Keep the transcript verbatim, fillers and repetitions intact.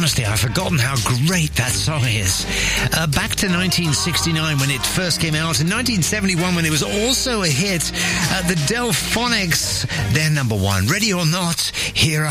honestly, I've forgotten how great that song is. Uh, back to nineteen sixty-nine when it first came out. In nineteen seventy-one when it was also a hit. Uh, the Delphonics, they're number one. Ready or not, here